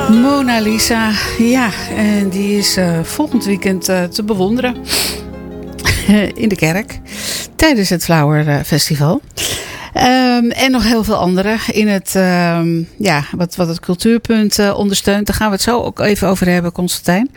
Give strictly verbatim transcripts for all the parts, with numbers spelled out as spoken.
Mona Lisa, ja, en die is uh, volgend weekend uh, te bewonderen in de kerk tijdens het Flower Festival. Um, en nog heel veel andere in het, um, ja, wat, wat het cultuurpunt uh, ondersteunt. Daar gaan we het zo ook even over hebben, Constantijn.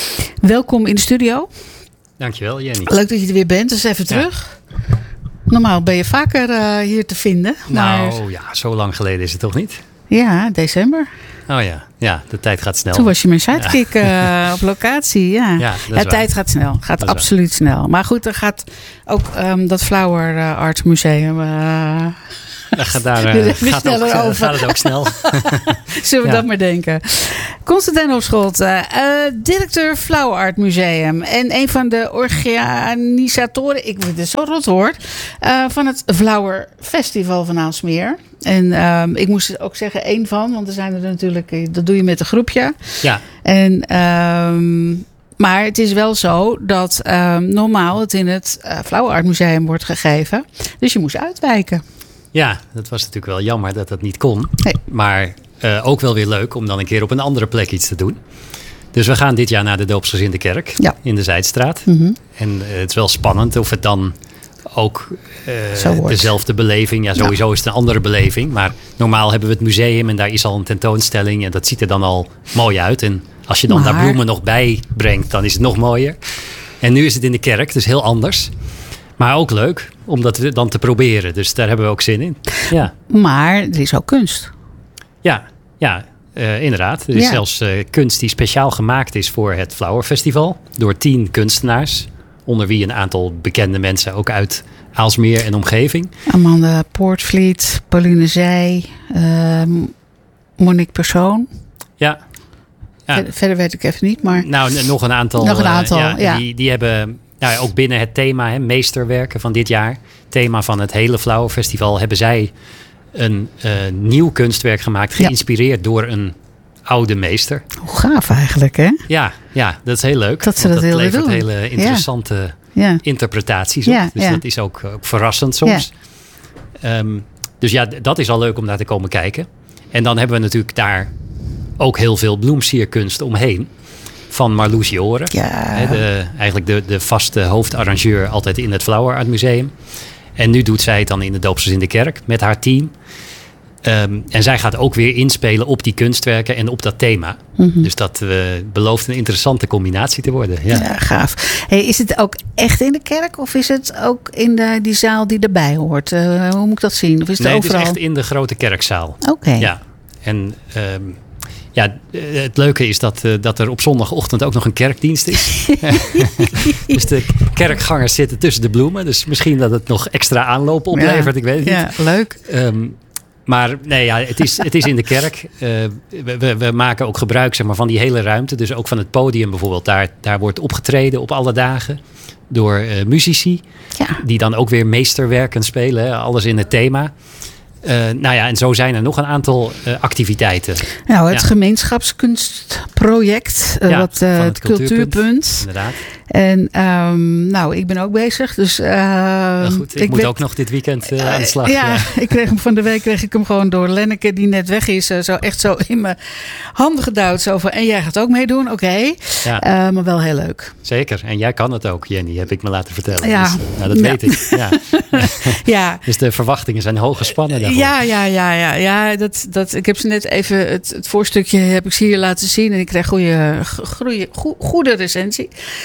Welkom in de studio. Dankjewel, Jenny. Leuk dat je er weer bent, dus even terug. Ja. Normaal ben je vaker uh, hier te vinden. Nou maar... ja, zo lang geleden is het toch niet? Ja, december. Oh ja, ja, de tijd gaat snel. Toen was je mijn sidekick ja. uh, op locatie. Ja, ja de tijd gaat snel. Gaat dat absoluut snel. Maar goed, er gaat ook um, dat Flower uh, Art Museum... Uh, dat gaat, daar, uh, gaat, ook, uh, over. gaat het ook snel. Zullen we ja. dat maar denken. Constantijn Hofscholt, uh, directeur Flower Art Museum. En een van de organisatoren, ik weet het zo rot woord, uh, van het Flower Festival van Aalsmeer. En um, ik moest ook zeggen één van, want er zijn er natuurlijk, dat doe je met een groepje. Ja. En... Um, Maar het is wel zo dat um, normaal het in het uh, Flower Art Museum wordt gegeven. Dus je moest uitwijken. Ja, dat was natuurlijk wel jammer dat dat niet kon. Nee. Maar uh, ook wel weer leuk om dan een keer op een andere plek iets te doen. Dus we gaan dit jaar naar de Doopsgezinde Kerk ja. in de Zijdstraat. Mm-hmm. En uh, het is wel spannend of het dan ook uh, dezelfde beleving. Ja, sowieso ja. is het een andere beleving. Maar normaal hebben we het museum en daar is al een tentoonstelling. En dat ziet er dan al mooi uit. En als je dan maar... daar bloemen nog bij brengt, dan is het nog mooier. En nu is het in de kerk, dus heel anders. Maar ook leuk om dat dan te proberen. Dus daar hebben we ook zin in. Ja. Maar er is ook kunst. Ja, ja uh, inderdaad. Er is ja. zelfs uh, kunst die speciaal gemaakt is voor het Flower Festival. Door tien kunstenaars. Onder wie een aantal bekende mensen ook uit Aalsmeer en omgeving. Amanda Poortvliet, Pauline Zij, uh, Monique Persoon. Ja. ja. Verder, verder weet ik even niet, maar... Nou, nog een aantal. Nog een aantal, uh, ja, ja. ja. Die, die hebben nou, ook binnen het thema, hè, meesterwerken van dit jaar. Thema van het hele Flower Festival hebben zij een uh, nieuw kunstwerk gemaakt. Geïnspireerd ja. door een oude meester. Hoe gaaf eigenlijk, hè? Ja, ja, dat is heel leuk. Dat ze dat, dat levert doen. hele interessante ja. interpretaties op. Ja, dus ja. dat is ook, ook verrassend soms. Ja. Um, dus ja, dat is al leuk om naar te komen kijken. En dan hebben we natuurlijk daar ook heel veel bloemsierkunst omheen. Van Marloes Joren. Ja. De, eigenlijk de, de vaste hoofdarrangeur altijd in het Flower Art Museum. En nu doet zij het dan in de Doopsgezinde Kerk met haar team. Um, en zij gaat ook weer inspelen op die kunstwerken en op dat thema. Mm-hmm. Dus dat uh, belooft een interessante combinatie te worden. Ja, ja gaaf. Hey, is het ook echt in de kerk of is het ook in de, die zaal die erbij hoort? Uh, hoe moet ik dat zien? Of is het nee, overal? Het is echt in de grote kerkzaal. Oké. Okay. Ja. En um, ja, het leuke is dat, uh, dat er op zondagochtend ook nog een kerkdienst is. Dus de kerkgangers zitten tussen de bloemen. Dus misschien dat het nog extra aanloop oplevert. Ja. Ik weet het niet. Ja, leuk. Um, Maar nee, ja, het, is, het is in de kerk. Uh, we, we maken ook gebruik zeg maar, van die hele ruimte. Dus ook van het podium bijvoorbeeld. Daar, daar wordt opgetreden op alle dagen door uh, muzici. Ja. Die dan ook weer meesterwerken spelen. Hè, alles in het thema. Uh, nou ja, en zo zijn er nog een aantal uh, activiteiten. Nou, het ja. gemeenschapskunstproject. Uh, ja, wat uh, het het cultuurpunt. cultuurpunt. Inderdaad. En um, nou, ik ben ook bezig. Dus, uh, nou goed, ik, ik moet weet, ook nog dit weekend uh, aan de slag. Uh, ja, ja. Ik kreeg hem van de week kreeg ik hem gewoon door Lenneke, die net weg is. Uh, zo echt zo in mijn handen gedouwd. Zo van, en jij gaat ook meedoen? Oké. Okay. Ja. Uh, maar wel heel leuk. Zeker. En jij kan het ook, Jenny, heb ik me laten vertellen. Ja. Dus, nou, dat ja. weet ik. Ja. ja. Dus de verwachtingen zijn hoog gespannen daarvoor. Ja, ja, ja, ja. ja dat, dat, ik heb ze net even, het, het voorstukje heb ik ze hier laten zien. En ik kreeg goede, goede, goede recensie.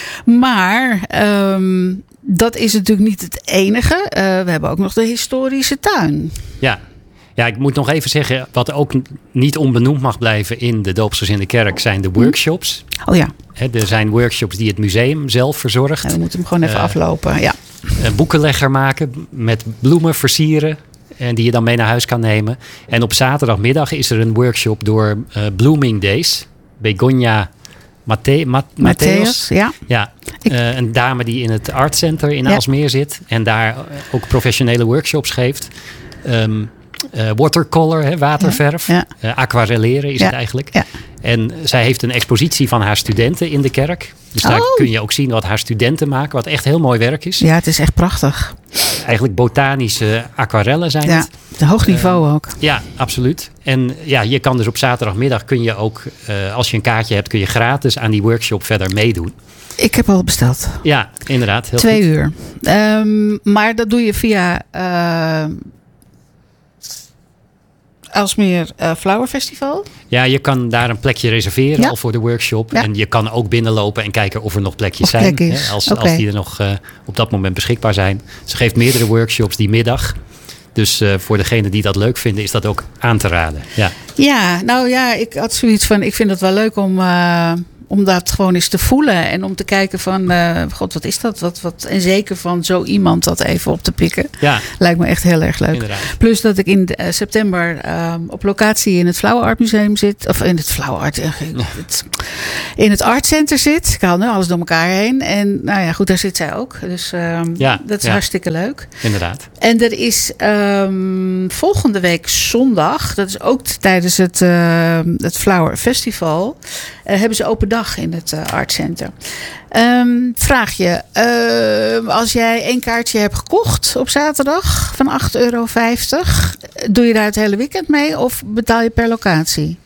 Maar um, dat is natuurlijk niet het enige. Uh, we hebben ook nog de historische tuin. Ja. Ja, ik moet nog even zeggen, wat ook niet onbenoemd mag blijven in de Doopsgezinde Kerk zijn de workshops. Oh ja. He, er zijn workshops die het museum zelf verzorgt. Ja, we moeten hem gewoon even uh, aflopen. Ja. Een boekenlegger maken met bloemen versieren. En die je dan mee naar huis kan nemen. En op zaterdagmiddag is er een workshop door uh, Blooming Days. Begonia Mathe- Ma- Matthäus. Ja. ja uh, een dame die in het Art Center in ja. Aalsmeer zit. En daar ook professionele workshops geeft. Um, uh, watercolor, hè, waterverf. Ja. Uh, aquarelleren is ja. het eigenlijk. Ja. En zij heeft een expositie van haar studenten in de kerk. Dus daar oh. kun je ook zien wat haar studenten maken. Wat echt heel mooi werk is. Ja, het is echt prachtig. Eigenlijk botanische aquarellen zijn ja, het. Ja, hoog niveau uh, ook. Ja, absoluut. En ja, je kan dus op zaterdagmiddag kun je ook, uh, als je een kaartje hebt, kun je gratis aan die workshop verder meedoen. Ik heb al besteld. Ja, inderdaad. Heel Twee goed. uur. Um, maar dat doe je via uh, Aalsmeer uh, Flower Festival. Ja, je kan daar een plekje reserveren ja. al voor de workshop. Ja. En je kan ook binnenlopen en kijken of er nog plekjes of zijn. Plek hè, als, okay. als die er nog uh, op dat moment beschikbaar zijn. Ze geeft meerdere workshops die middag. Dus uh, voor degenen die dat leuk vinden, is dat ook aan te raden. Ja, ja nou ja, ik had zoiets van, ik vind het wel leuk om... Uh, om dat gewoon eens te voelen. En om te kijken van, uh, god, wat is dat? Wat, wat, en zeker van zo iemand dat even op te pikken. Ja. Lijkt me echt heel erg leuk. Inderdaad. Plus dat ik in uh, september uh, op locatie in het Flower Art Museum zit. Of in het Flower Art. Uh, het, in het Art Center zit. Ik haal nu alles door elkaar heen. En nou ja, goed, daar zit zij ook. Dus uh, ja, dat is ja. hartstikke leuk. Inderdaad. En er is um, volgende week zondag. Dat is ook tijdens het, uh, het Flower Festival. Uh, hebben ze open dag in het uh, Art Center. Um, vraag je, uh, als jij één kaartje hebt gekocht op zaterdag van acht euro vijftig, doe je daar het hele weekend mee of betaal je per locatie?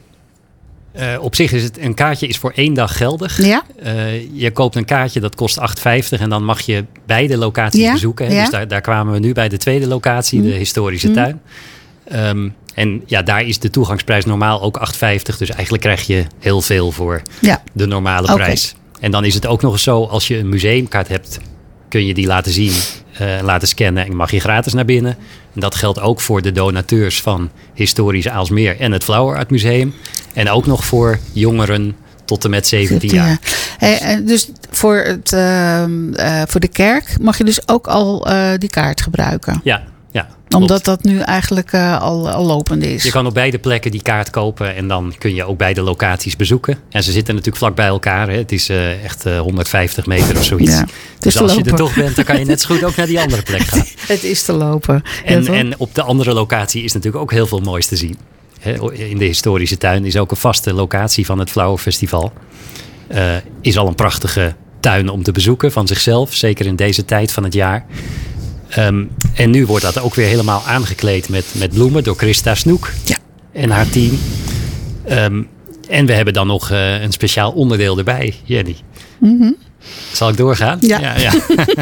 Uh, op zich is het een kaartje is voor één dag geldig. Ja? Uh, je koopt een kaartje dat kost acht vijftig en dan mag je beide locaties ja? bezoeken. Ja? Dus daar, daar kwamen we nu bij de tweede locatie, mm. de historische mm. tuin. Um, en ja, daar is de toegangsprijs normaal ook acht vijftig. Dus eigenlijk krijg je heel veel voor ja. de normale okay. prijs. En dan is het ook nog eens zo, als je een museumkaart hebt, kun je die laten zien, uh, laten scannen en mag je gratis naar binnen. En dat geldt ook voor de donateurs van Historisch Aalsmeer en het Flower Art Museum. En ook nog voor jongeren tot en met zeventien jaar. Hey, dus voor, het, uh, uh, voor de kerk mag je dus ook al uh, die kaart gebruiken? Ja. Ja, omdat dat nu eigenlijk uh, al, al lopend is. Je kan op beide plekken die kaart kopen en dan kun je ook beide locaties bezoeken. En ze zitten natuurlijk vlak bij elkaar. Hè. Het is uh, echt uh, honderdvijftig meter of zoiets. Ja, dus als lopen. je er toch bent, dan kan je net zo goed ook naar die andere plek gaan. Het is te lopen. En, ja, en op de andere locatie is natuurlijk ook heel veel moois te zien. In de historische tuin is ook een vaste locatie van het Flower Festival. Uh, is al een prachtige tuin om te bezoeken van zichzelf. Zeker in deze tijd van het jaar. Um, en nu wordt dat ook weer helemaal aangekleed met, met bloemen door Christa Snoek ja. en haar team. Um, en we hebben dan nog uh, een speciaal onderdeel erbij, Jenny. Mm-hmm. Zal ik doorgaan? Ja. Ja, ja.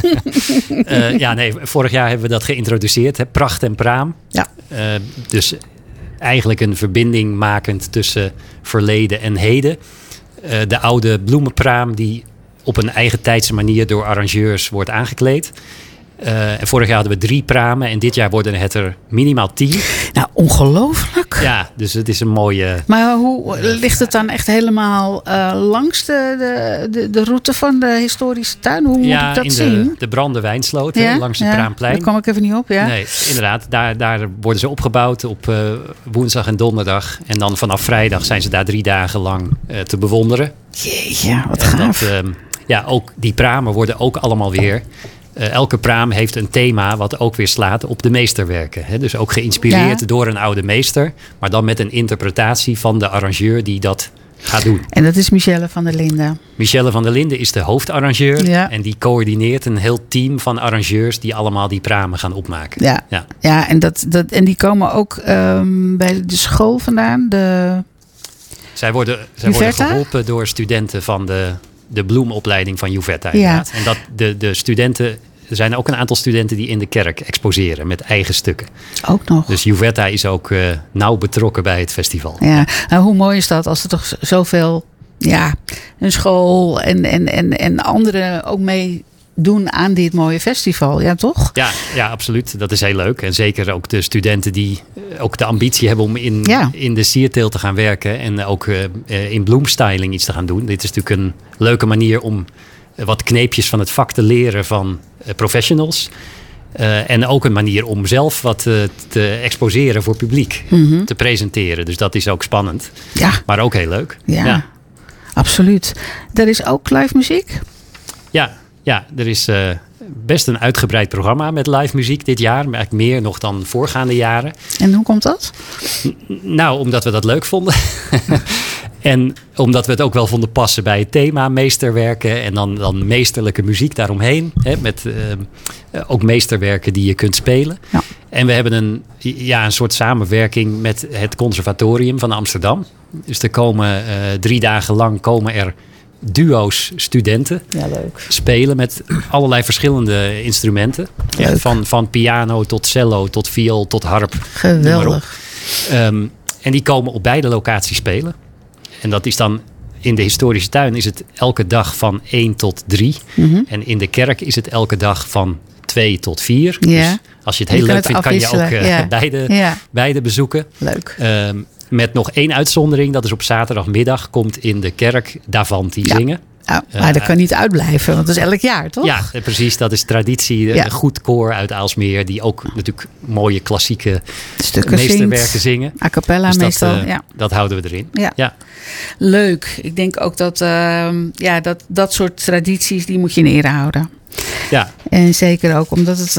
uh, ja, nee, vorig jaar hebben we dat geïntroduceerd, hè? Pracht en Praam. Ja. Uh, dus eigenlijk een verbinding makend tussen verleden en heden. Uh, de oude bloemenpraam die op een eigen tijdse manier door arrangeurs wordt aangekleed. Uh, en vorig jaar hadden we drie pramen en dit jaar worden het er minimaal tien. Nou, ongelooflijk. Ja, dus het is een mooie... Maar hoe uh, ligt het dan echt helemaal uh, langs de, de, de, de route van de historische tuin? Hoe ja, moet ik dat in zien? de, de Brandewijnsloot, ja? langs het ja, Praamplein. Daar kom ik even niet op, ja. Nee, inderdaad. Daar, daar worden ze opgebouwd op uh, woensdag en donderdag. En dan vanaf vrijdag zijn ze daar drie dagen lang uh, te bewonderen. Jeetje, wat en gaaf. Dat, uh, ja, ook die pramen worden ook allemaal weer... Uh, elke praam heeft een thema wat ook weer slaat op de meesterwerken. Hè? Dus ook geïnspireerd ja. door een oude meester. Maar dan met een interpretatie van de arrangeur die dat gaat doen. En dat is Michelle van der Linden. Michelle van der Linden is de hoofdarrangeur. Ja. En die coördineert een heel team van arrangeurs die allemaal die pramen gaan opmaken. Ja, ja. ja en, dat, dat, en die komen ook um, bij de school vandaan. De... Zij, worden, zij worden geholpen door studenten van de... de bloemopleiding van Juvetta inderdaad. Ja. En dat de, de studenten, er zijn ook een aantal studenten die in de kerk exposeren met eigen stukken. Ook nog. Dus Juvetta is ook uh, nauw betrokken bij het festival. Ja, nou, hoe mooi is dat als er toch zoveel, ja, een school en, en, en, en anderen ook mee doen aan dit mooie festival, ja toch? Ja, ja, absoluut. Dat is heel leuk. En zeker ook de studenten die ook de ambitie hebben om in, ja. in de sierteelt te gaan werken. En ook uh, in bloemstyling iets te gaan doen. Dit is natuurlijk een leuke manier om wat kneepjes van het vak te leren van uh, professionals. Uh, en ook een manier om zelf wat uh, te exposeren voor publiek. Mm-hmm. Te presenteren. Dus dat is ook spannend. Ja. Maar ook heel leuk. Ja, ja. Absoluut. Er is ook live muziek? Ja. Ja, er is uh, best een uitgebreid programma met live muziek dit jaar. Maar eigenlijk meer nog dan voorgaande jaren. En hoe komt dat? N- nou, omdat we dat leuk vonden. En omdat we het ook wel vonden passen bij het thema meesterwerken en dan, dan meesterlijke muziek daaromheen. Hè, met uh, ook meesterwerken die je kunt spelen. Ja. En we hebben een, ja, een soort samenwerking met het Conservatorium van Amsterdam. Dus er komen uh, drie dagen lang komen er duo's studenten ja, leuk. spelen met allerlei verschillende instrumenten. Ja, van, van piano tot cello, tot viool, tot harp. Geweldig. Um, en die komen op beide locaties spelen. En dat is dan in de historische tuin is het elke dag van één tot drie. Mm-hmm. En in de kerk is het elke dag van twee tot vier. Ja. Dus als je het heel je leuk vindt, kan je ook uh, ja. beide, ja. beide bezoeken. Leuk. Um, met nog één uitzondering. Dat is op zaterdagmiddag komt in de kerk Davanti ja. zingen. Ja, maar uh, dat kan niet uitblijven, want dat is elk jaar, toch? Ja, precies. Dat is traditie. Ja. Een goed koor uit Aalsmeer, die ook natuurlijk mooie klassieke stukken meesterwerken zingt. zingen. A cappella dus meestal, dat, uh, ja. Dat houden we erin. Ja. ja. Leuk. Ik denk ook dat, uh, ja, dat dat soort tradities, die moet je in ere houden. Ja. En zeker ook omdat het